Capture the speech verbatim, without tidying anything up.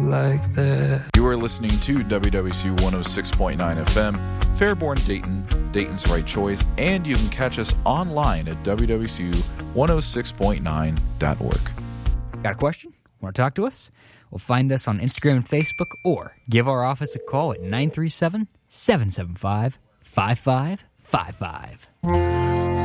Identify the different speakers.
Speaker 1: like that.
Speaker 2: You are listening to W W C one oh six point nine F M, Fairborn, Dayton, Dayton's right choice, and you can catch us online at W W C one oh six point nine dot org.
Speaker 3: Got a question? Want to talk to us? Well, find us on Instagram and Facebook, or give our office a call at nine three seven, seven seven five, five five five five.